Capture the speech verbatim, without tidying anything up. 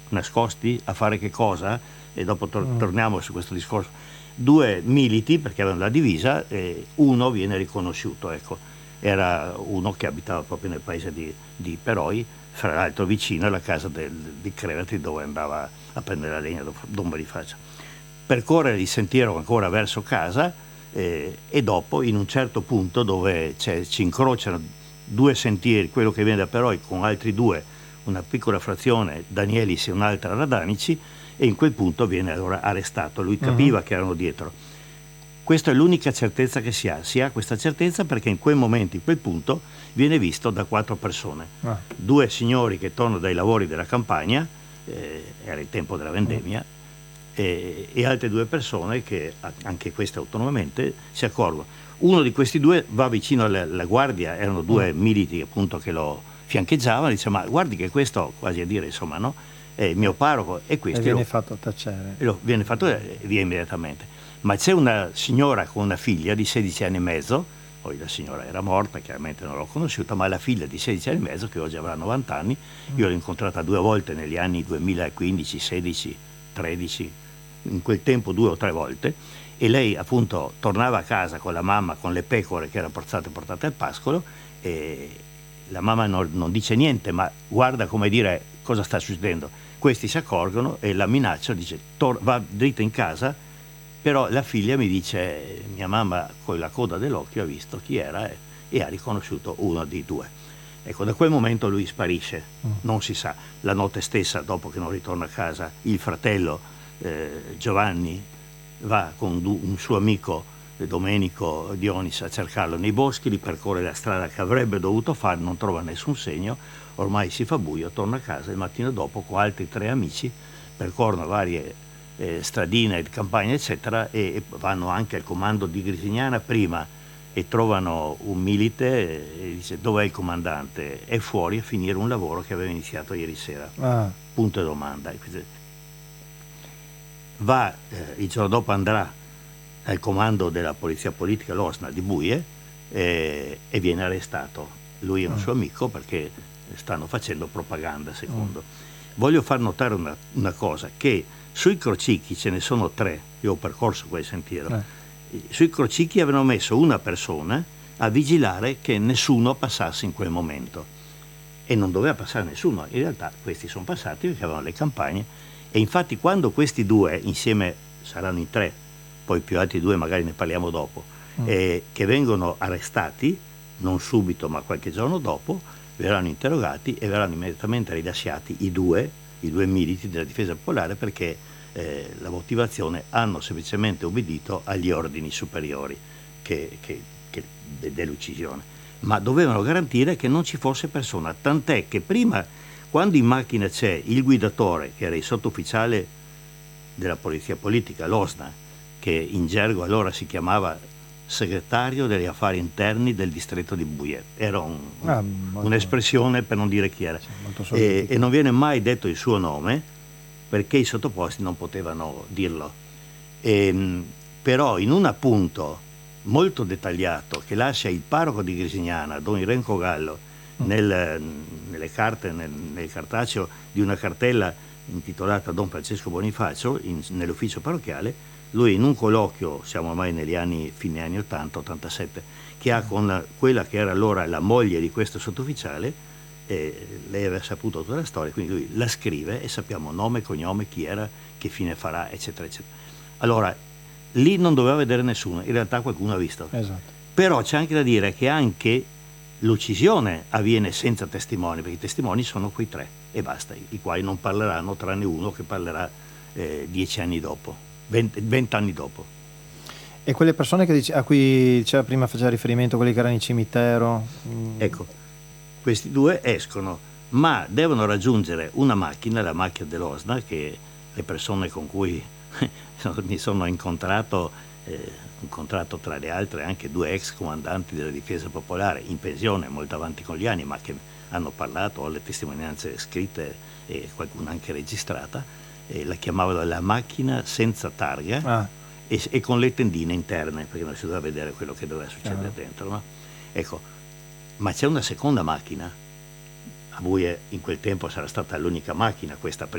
nascosti a fare che cosa? E dopo tor- mm. torniamo su questo discorso. Due militi, perché avevano la divisa, e uno viene riconosciuto, ecco, era uno che abitava proprio nel paese di, di Peroi, fra l'altro vicino alla casa del, di Crevati, dove andava a prendere la legna d'Omba di Faccia. Percorre il sentiero ancora verso casa eh, e dopo, in un certo punto dove c'è, ci incrociano due sentieri, quello che viene da Peroi con altri due, una piccola frazione, Danielis e un'altra Radanici, e in quel punto viene allora arrestato. Lui capiva uh-huh. che erano dietro. Questa è l'unica certezza che si ha. Si ha questa certezza perché in quel momento, in quel punto, viene visto da quattro persone. Ah. Due signori che tornano dai lavori della campagna, eh, era il tempo della vendemmia, uh-huh. e, e altre due persone che, anche queste autonomamente, si accorgono. Uno di questi due va vicino alla, alla guardia, erano due uh-huh. militi appunto che lo fiancheggiavano, dice: ma guardi che questo, quasi a dire, insomma, no? È il mio parroco, e questo... E viene lo, fatto tacere. Lo, viene fatto via immediatamente. Ma c'è una signora con una figlia di sedici anni e mezzo, poi la signora era morta, chiaramente non l'ho conosciuta, ma la figlia di sedici anni e mezzo, che oggi avrà novanta anni, io l'ho incontrata due volte negli anni duemilaquindici, sedici, tredici, in quel tempo due o tre volte, e lei appunto tornava a casa con la mamma, con le pecore che erano portate, portate al pascolo, e la mamma non, non dice niente, ma guarda, come dire, cosa sta succedendo. Questi si accorgono e la minaccia, dice: tor- va dritta in casa. Però la figlia mi dice: mia mamma con la coda dell'occhio ha visto chi era e, e ha riconosciuto uno dei due. Ecco, da quel momento lui sparisce, mm. non si sa. La notte stessa, dopo che non ritorna a casa, il fratello eh, Giovanni va con un suo amico eh, Domenico Dionis a cercarlo nei boschi, li percorre la strada che avrebbe dovuto fare, non trova nessun segno, ormai si fa buio, torna a casa il mattino dopo con altri tre amici, percorrono varie Eh, stradine, campagne eccetera, e, e vanno anche al comando di Grisignana prima e trovano un milite e dice: dov'è il comandante? È fuori a finire un lavoro che aveva iniziato ieri sera. Ah. Punto e domanda. Va eh, il giorno dopo andrà al comando della polizia politica, l'O S N A di Buie, eh, e viene arrestato lui e un ah. suo amico perché stanno facendo propaganda, secondo. Ah. Voglio far notare una, una cosa, che sui crocicchi ce ne sono tre, io ho percorso quel sentiero, eh. sui crocicchi avevano messo una persona a vigilare che nessuno passasse in quel momento, e non doveva passare nessuno. In realtà questi sono passati perché avevano le campagne, e infatti quando questi due insieme, saranno in tre, poi più altri due magari ne parliamo dopo, mm. eh, che vengono arrestati, non subito ma qualche giorno dopo, verranno interrogati e verranno immediatamente rilasciati i due, i due militi della difesa popolare, perché eh, la motivazione: hanno semplicemente obbedito agli ordini superiori che, che, che dell'uccisione, ma dovevano garantire che non ci fosse persona, tant'è che prima, quando in macchina c'è il guidatore, che era il sottufficiale della polizia politica, l'O S N A, che in gergo allora si chiamava segretario degli affari interni del distretto di Buie, era un, ah, molto, un'espressione per non dire chi era, sì, e, e non viene mai detto il suo nome perché i sottoposti non potevano dirlo, e, però in un appunto molto dettagliato che lascia il parroco di Grisignana, Don Irenco Gallo, mm. nel, nelle carte, nel, nel cartaceo di una cartella intitolata Don Francesco Bonifacio in, nell'ufficio parrocchiale, lui in un colloquio, siamo ormai negli anni, fine anni ottanta ottantasette, che ha con la, quella che era allora la moglie di questo sottufficiale, eh, lei aveva saputo tutta la storia, quindi lui la scrive e sappiamo nome, cognome, chi era, che fine farà, eccetera, eccetera. Allora, lì non doveva vedere nessuno, in realtà qualcuno ha visto. Esatto. Però c'è anche da dire che anche l'uccisione avviene senza testimoni, perché i testimoni sono quei tre e basta, i quali non parleranno, tranne uno che parlerà eh, dieci anni dopo. venti anni dopo. E quelle persone che dice, a cui diceva prima, faceva riferimento, quelli che erano in cimitero? Mm. Ecco, questi due escono, ma devono raggiungere una macchina, la macchina dell'O S N A, che le persone con cui mi sono incontrato, eh, incontrato tra le altre anche due ex comandanti della difesa popolare in pensione, molto avanti con gli anni, ma che hanno parlato, ho le testimonianze scritte e qualcuna anche registrata. E la chiamavano la macchina senza targa, ah. e, e con le tendine interne, perché non si doveva vedere quello che doveva succedere ah. dentro, no? Ecco, ma c'è una seconda macchina, a Buie in quel tempo sarà stata l'unica macchina questa